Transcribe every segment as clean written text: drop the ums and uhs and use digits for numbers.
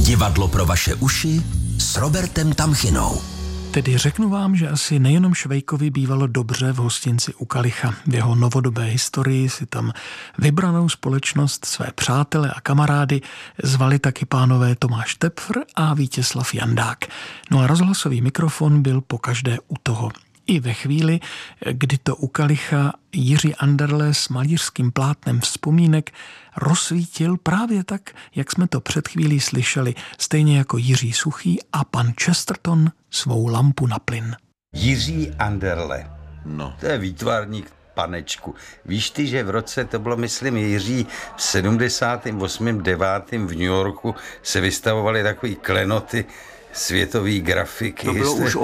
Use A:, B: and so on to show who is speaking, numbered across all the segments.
A: Divadlo pro vaše uši s Robertem Tamchinou.
B: Tedy řeknu vám, že asi nejenom Švejkovi bývalo dobře v hostinci u Kalicha. V jeho novodobé historii si tam vybranou společnost, své přátele a kamarády zvali taky pánové Tomáš Tepfr a Vítězslav Jandák. No a rozhlasový mikrofon byl pokaždé u toho. I ve chvíli, kdy to u Kalicha Jiří Anderle s malířským plátnem vzpomínek rozsvítil právě tak, jak jsme to před chvílí slyšeli, stejně jako Jiří Suchý a pan Chesterton svou lampu na plyn.
C: Jiří Anderle, to je výtvarník panečku. Víš ty, že v roce, to bylo myslím Jiří, v 78. 9. v New Yorku se vystavovaly takový klenoty světový grafiky.
D: To bylo už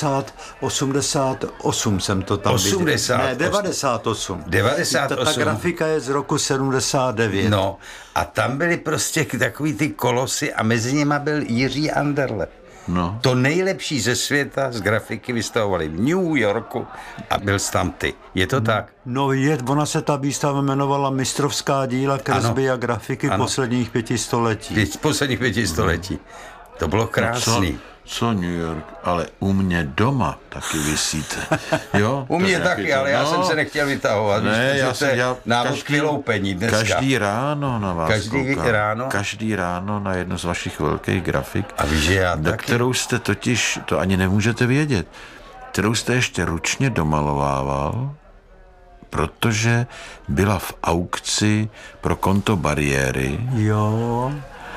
D: 88 jsem to tam
C: 80,
D: viděl. Ne, 98.
C: 98.
D: Ta grafika je z roku 79.
C: No, a tam byly prostě takový ty kolosy a mezi nimi byl Jiří Anderle.
D: No.
C: To nejlepší ze světa z grafiky vystavovali v New Yorku a byl jsi tam ty. Je to tak?
D: No ona se ta výstava jmenovala Mistrovská díla kresby a grafiky posledních 500 letí.
C: Posledních 500 letí. To bylo krásný.
E: Co New York, ale u mě doma taky visíte. Jo?
C: U mě taky, ale já jsem se nechtěl vytahovat.
E: Ne,
C: já návod k vyloupení dneska.
E: Každý ráno na vás
C: koukám.
E: Každý ráno na jednu z vašich velkých grafik.
C: A víš, že já taky.
E: Kterou jste totiž, to ani nemůžete vědět, kterou jste ještě ručně domalovával, protože byla v aukci pro konto Bariéry.
D: Jo.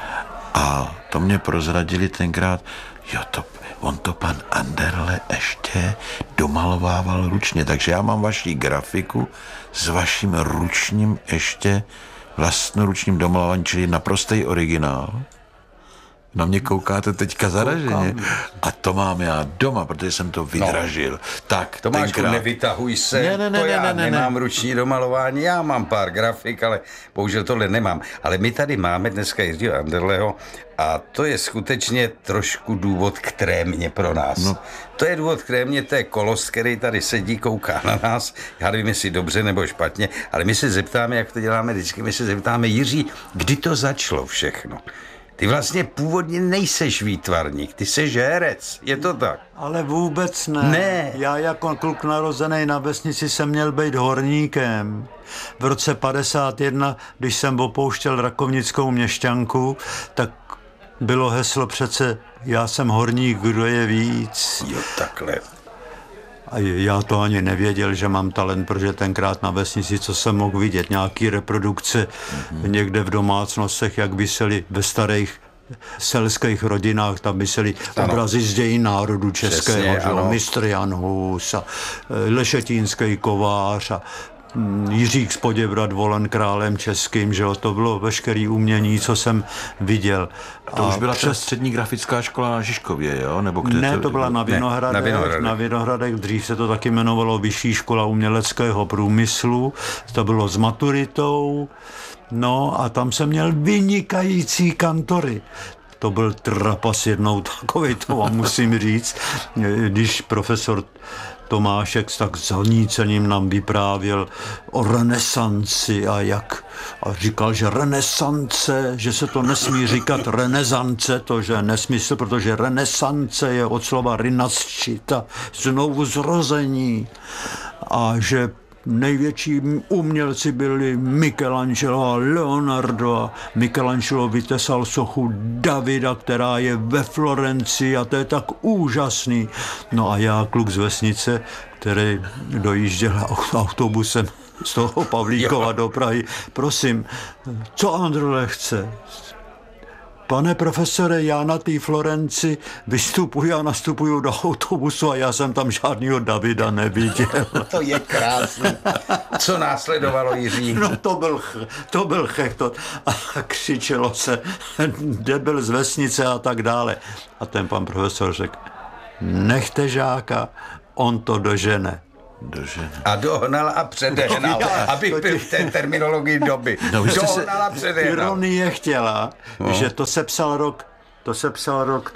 E: A to mě prozradili tenkrát, on to pan Anderle ještě domalovával ručně, takže já mám vaši grafiku s vaším ručním ještě vlastnoručním domalováním, čili naprostý originál. Na mě koukáte teďka zaraženě. A to mám já doma, protože jsem to vydražil. Tak,
C: Tomášku,
E: tenkrát...
C: nevytahuj se, nemám ruční domalování, já mám pár grafik, ale bohužel tohle nemám. Ale my tady máme dneska Jiřího Anderleho a to je skutečně trošku důvod k trémě pro nás. No. To je důvod k trémě, to je kolos, který tady sedí, kouká na nás. Já nevím, jestli dobře nebo špatně, ale my se zeptáme, jak to děláme vždycky, my se zeptáme, Jiří, kdy to začalo všechno? Ty vlastně původně nejseš výtvarník, ty seš herec, je to tak?
D: Ale vůbec ne.
C: Ne.
D: Já jako kluk narozený na vesnici jsem měl být horníkem. V roce 51, když jsem opouštěl rakovnickou měšťanku, tak bylo heslo přece já jsem horník, kdo je víc.
C: Jo, takhle.
D: A já to ani nevěděl, že mám talent, protože tenkrát na vesnici, co jsem mohl vidět, nějaký reprodukce někde v domácnostech, jak visely ve starých selských rodinách, tam visely obrazy z dějin národu českého, mistr Jan Hus a Lešetínský kovář a Jiřík z Poděbrad volen králem českým, že jo, to bylo veškerý umění, co jsem viděl.
E: To už byla ta střední grafická škola na Žižkově, jo? Nebo kde
D: ne, to byla na Vinohradech. Na Vinohradech, dřív se to taky jmenovalo Vyšší škola uměleckého průmyslu, to bylo s maturitou, no a tam jsem měl vynikající kantory. To byl trapas jednou takovej, to vám musím říct, když profesor Tomášek s tak zanícením nám vyprávěl o renesanci a říkal, že renesance, že se to nesmí říkat renesance, to že je nesmysl, protože renesance je od slova rinascita, znovu zrození, a že největší umělci byli Michelangelo a Leonardo a Michelangelo vytesal sochu Davida, která je ve Florencii a to je tak úžasný. No a já, kluk z vesnice, který dojížděl autobusem z toho Pavlíkova do Prahy, prosím, co Anderle chce? Pane profesore, já na té Florenci vystupuji a nastupuju do autobusu a já jsem tam žádnýho Davida neviděl.
C: To je krásný. Co následovalo, Jiří?
D: No to byl chechtot a křičelo se debil z vesnice a tak dále. A ten pan profesor řekl, nechte žáka, on to dožene.
C: A dohnal a předehnal, abych byl v té terminologii doby. Dohnal a předehnal.
D: Ironie chtěla, že to se psal rok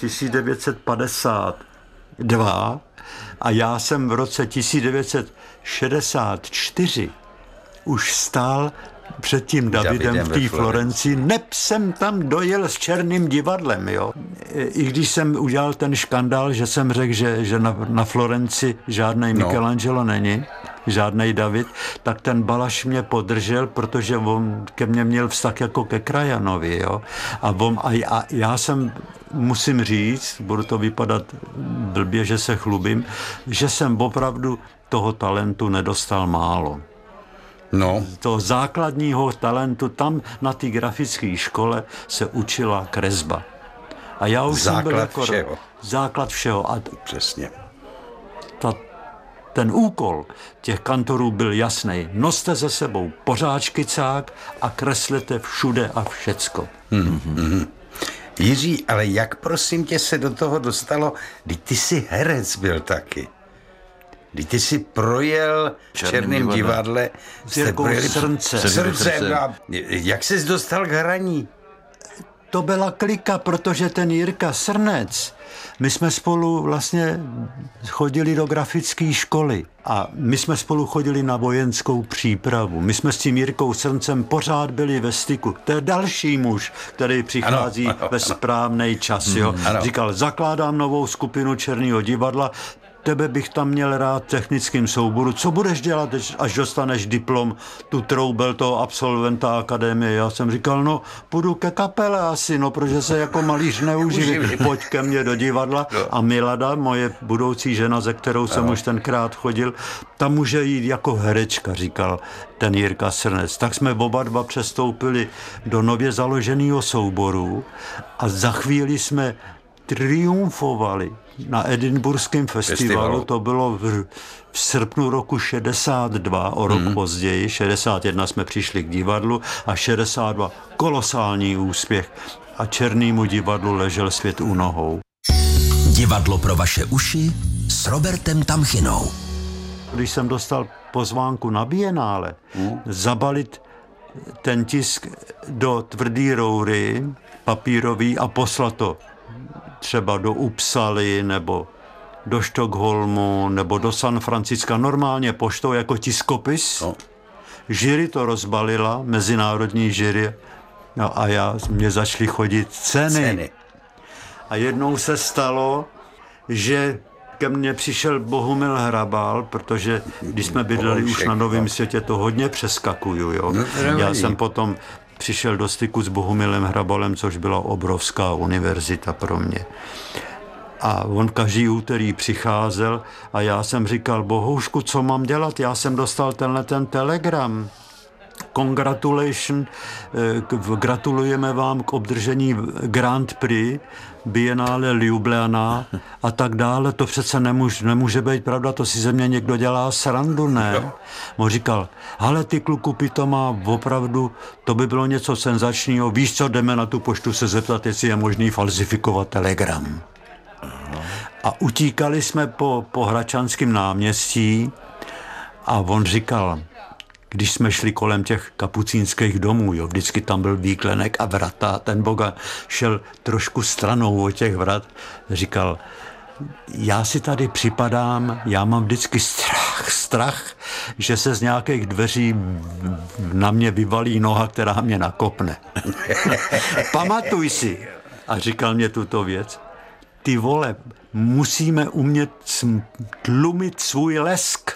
D: 1952 a já jsem v roce 1964 už stál před tím Davidem v té Florencii, neb jsem tam dojel s Černým divadlem, jo. I když jsem udělal ten škandál, že jsem řekl, že na Florenci žádnej Michelangelo není, žádnej David, tak ten Balaš mě podržel, protože on ke mně měl vztah jako ke krajanovi, jo. A já jsem, musím říct, budu to vypadat blbě, že se chlubím, že jsem opravdu toho talentu nedostal málo.
C: No.
D: Toho základního talentu, tam na té grafické škole se učila kresba. A já už jsem byl jako
C: všeho.
D: Základ všeho. A
C: přesně.
D: Ten úkol těch kantorů byl jasný. Noste ze sebou pořád škicák a kreslete všude a všecko.
C: Jiří, ale jak prosím tě se do toho dostalo, když ty jsi herec byl taky. Když ty jsi projel v Černém divadle,
D: jste projeli
C: Srncem. Jak jsi dostal k hraní?
D: To byla klika, protože ten Jirka Srnec, my jsme spolu vlastně chodili do grafické školy a my jsme spolu chodili na vojenskou přípravu. My jsme s tím Jirkou Srncem pořád byli ve styku. To je další muž, který přichází ve správnej čas. Jo. Říkal, zakládám novou skupinu Černého divadla, tebe bych tam měl rád v technickém souboru. Co budeš dělat, až dostaneš diplom, tu troubel toho absolventa akademie? Já jsem říkal, no, půjdu ke kapele asi, no, protože se jako malíř neuživí. Pojď ke mně do divadla. A Milada, moje budoucí žena, ze kterou jsem už tenkrát chodil, tam může jít jako herečka, říkal ten Jirka Srnec. Tak jsme oba dva přestoupili do nově založeného souboru a za chvíli jsme triumfovali na Edinburghském festivalu. To bylo v srpnu roku 62, o rok později. 61 jsme přišli k divadlu a 62 kolosální úspěch a Černému divadlu ležel svět u nohou.
A: Divadlo pro vaše uši s Robertem Tamchinou.
D: Když jsem dostal pozvánku na Bienále, zabalit ten tisk do tvrdý roury papírový a poslat to třeba do Uppsaly nebo do Stockholmu nebo do San Franciska normálně poštou jako tiskopis. Jury to rozbalila, mezinárodní jury, no a mě začaly chodit ceny. A jednou se stalo, že ke mně přišel Bohumil Hrabal, protože když jsme bydleli už na Novém Světě, to hodně přeskakuju, jo. Já jsem potom přišel do styku s Bohumilem Hrabalem, což byla obrovská univerzita pro mě. A on každý úterý přicházel a já jsem říkal, Bohoušku, co mám dělat? Já jsem dostal ten telegram. Congratulation, gratulujeme vám k obdržení Grand Prix Biennale Ljubljana a tak dále. To přece nemůže být pravda, to si ze mě někdo dělá srandu, ne? On říkal, ale ty kluku pitoma, opravdu, to by bylo něco senzačního. Víš co, jdeme na tu poštu se zeptat, jestli je možný falzifikovat telegram. A utíkali jsme po Hradčanském náměstí a on říkal, když jsme šli kolem těch kapucínských domů, jo, vždycky tam byl výklenek a vrata, ten Boga šel trošku stranou od těch vrat, říkal, já si tady připadám, já mám vždycky strach, že se z nějakých dveří na mě vyvalí noha, která mě nakopne. Pamatuj si. A říkal mě tuto věc, ty vole, musíme umět tlumit svůj lesk.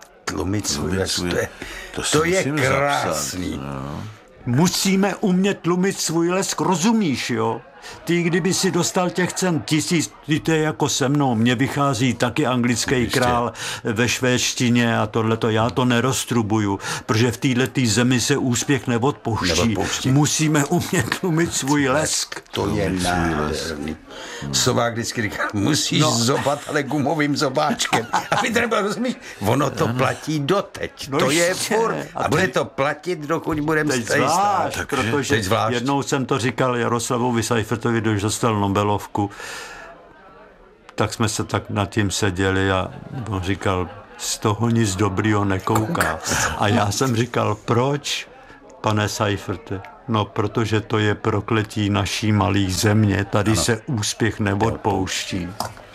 C: To je krásný.
E: No.
D: Musíme umět tlumit svůj lesk, rozumíš, jo? Ty, kdyby si dostal těch cen 1000, to je jako se mnou, mně vychází taky anglický král ve švédštině a tohleto, já to neroztrubuju, protože v této zemi se úspěch neodpouští. Musíme umět tlumit svůj lesk.
C: To je nádherný. Sovák vždycky říká, musíš zobat, ale gumovým zobáčkem. A vy třeba rozumíš, ono to platí doteď. No to je furt. A bude to platit, dokud budeme stát.
D: Protože jednou jsem to říkal Jaroslavovi Seifertovi, když dostal Nobelovku, tak jsme se tak nad tím seděli a on říkal, z toho nic dobrýho nekouká. A já jsem říkal, proč, pane Seiferte? No, protože to je prokletí naší malé země. Tady se úspěch neodpouští.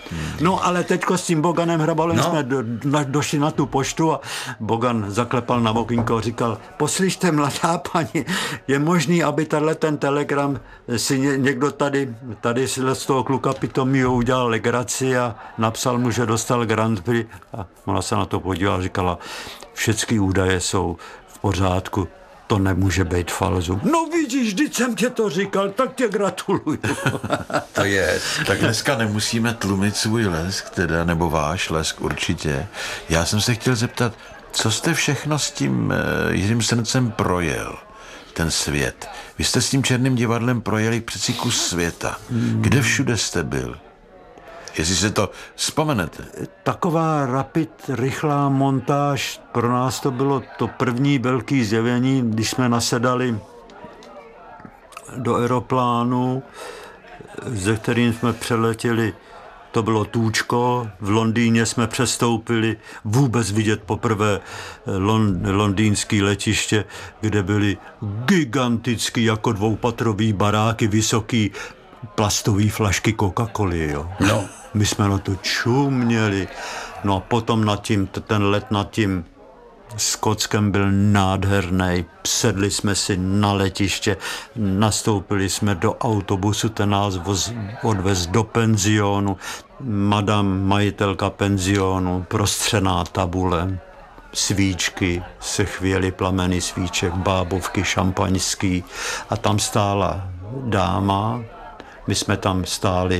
D: No ale teďko s tím Boganem Hrabalem jsme došli na tu poštu a Bogan zaklepal na okýnko a říkal, poslyšte, mladá paní, je možný, aby ten telegram si někdo tady si z toho kluka pitomího udělal legraci a napsal mu, že dostal Grand Prix. A ona se na to podívala a říkala, všechny údaje jsou v pořádku. To nemůže být falzu. No vidíš, vždyť jsem tě to říkal, tak tě gratuluju.
C: To je.
E: Tak dneska nemusíme tlumit svůj lesk, teda, nebo váš lesk určitě. Já jsem se chtěl zeptat, co jste všechno s tím Jiřím Srncem projel, ten svět. Vy jste s tím Černým divadlem projeli přeci kus světa. Kde všude jste byl? Jestli se to vzpomenete.
D: Taková rychlá montáž, pro nás to bylo to první velké zjevení, když jsme nasedali do aeroplánu, ze kterým jsme přeletěli, to bylo Tůčko, v Londýně jsme přestoupili vůbec vidět poprvé londýnský letiště, kde byly gigantický jako dvoupatrový baráky, vysoký plastový flašky Coca-Coly, jo.
C: No.
D: My jsme na to čuměli. No a potom ten let nad tím Skotskem byl nádherný. Sedli jsme si na letiště, nastoupili jsme do autobusu, ten nás odvez do penzionu. Madam majitelka penzionu, prostřená tabule, svíčky, se chvěly plameny svíček, bábovky šampaňský a tam stála dáma, my jsme tam stáli,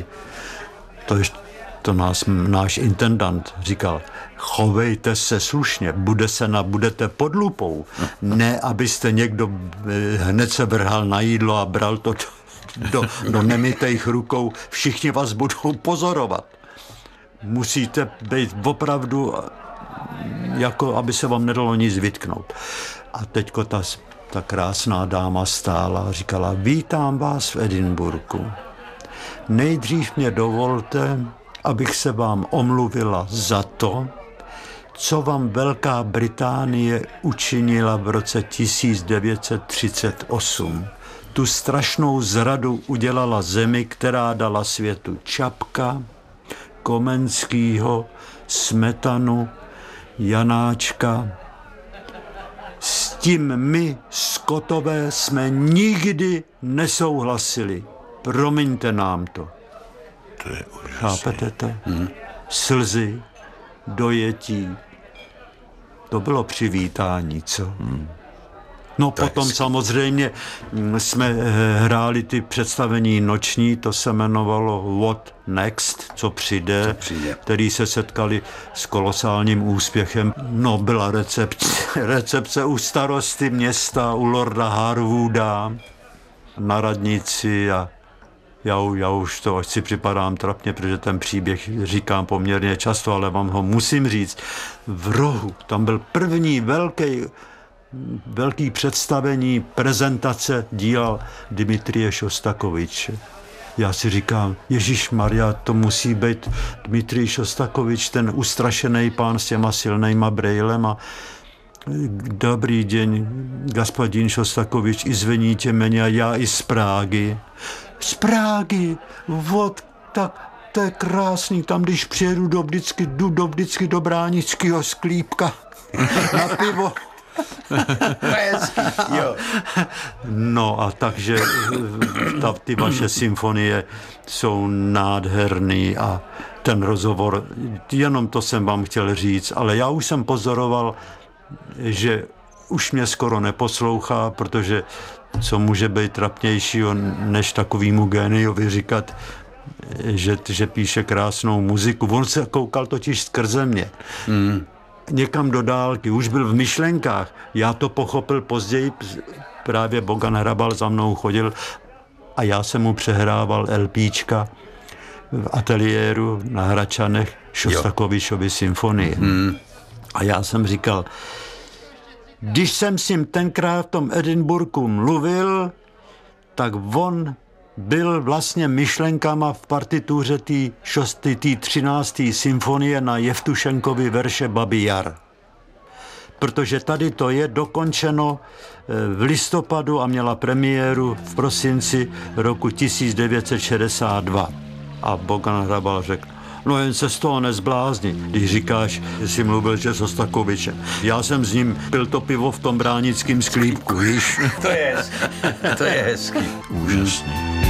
D: náš intendant říkal, chovejte se slušně, budete pod lupou. Ne, abyste někdo hned se vrhal na jídlo a bral to do nemytých rukou. Všichni vás budou pozorovat. Musíte být opravdu, jako aby se vám nedalo nic vytknout. A teďko ta krásná dáma stála a říkala, vítám vás v Edinburghu. Nejdřív mě dovolte, abych se vám omluvila za to, co vám Velká Británie učinila v roce 1938. Tu strašnou zradu udělala zemi, která dala světu Čapka, Komenskýho, Smetanu, Janáčka. S tím my, Skotové, jsme nikdy nesouhlasili. Promiňte nám to.
E: To je úžasný.
D: Chápete to? Slzy, dojetí. To bylo přivítání, co? No to potom samozřejmě jsme hráli ty představení noční, to se jmenovalo What Next, co přijde, který se setkali s kolosálním úspěchem. No byla recepce u starosty města, u lorda Harwooda, na radnici a já už to si připadám trapně, protože ten příběh říkám poměrně často, ale vám ho musím říct. V rohu, tam byl první velký představení, prezentace díla Dmitrije Šostakoviče. Já si říkám, Ježišmarja, to musí být Dmitrij Šostakovič, ten ustrašený pán s těma silnejma brejlema. Dobrý den, gospodin Šostakovič, izveníte mě, já i z Prágy. Z Prágy, tak to je krásný, tam když přijedu jdu vždycky do Bránického sklípka na pivo.
C: Jo.
D: No a takže ty vaše symfonie jsou nádherný a ten rozhovor, jenom to jsem vám chtěl říct, ale já už jsem pozoroval, že už mě skoro neposlouchá, protože co může být trapnějšího, než takovýmu géniovi říkat, že píše krásnou muziku. On se koukal totiž skrze mě. Někam do dálky, už byl v myšlenkách. Já to pochopil později, právě Bogan Hrabal za mnou chodil a já jsem mu přehrával LPčka v ateliéru na Hračanech Šostakovičovy symfonie. A já jsem říkal, když jsem s ním tenkrát v tom Edinburghu mluvil, tak on byl vlastně myšlenkama v partituře té 13. symfonie na Jevtušenkovy verše Babí Jar. Protože tady to je dokončeno v listopadu a měla premiéru v prosinci roku 1962. A Bogan Hrabal řekl, No jen se z toho nezblázni, když říkáš, že jsi mluvil že s Ostakovičem. Já jsem s ním pil to pivo v tom bránickém sklípku, víš?
C: To je hezký.
E: Úžasný.